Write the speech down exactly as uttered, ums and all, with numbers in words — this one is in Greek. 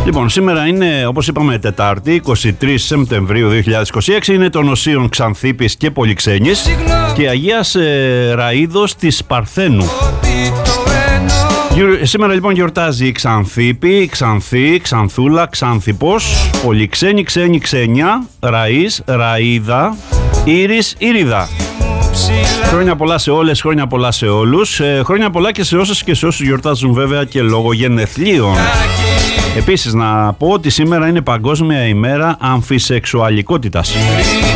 Λοιπόν, σήμερα είναι, όπως είπαμε, Τετάρτη, εικοστή τρίτη Σεπτεμβρίου δύο χιλιάδες είκοσι έξι. Είναι των Οσίων Ξανθίπης και Πολυξένης και Αγίας ε, Ραΐδος της Παρθένου. Σήμερα λοιπόν γιορτάζει η Ξανθίπη, η Ξανθή, Ξανθούλα, Ξανθιπός, Πολυξένη, Ξένη, Ξένια, Ραΐς, Ραΐδα, Ήρης, Ήριδα. Χρόνια πολλά σε όλες, χρόνια πολλά σε όλους. ε, Χρόνια πολλά και σε όσες και σε όσους γιορτάζουν βέβαια και λόγω γενεθλίων. Επίσης να πω ότι σήμερα είναι Παγκόσμια ημέρα αμφισεξουαλικότητας.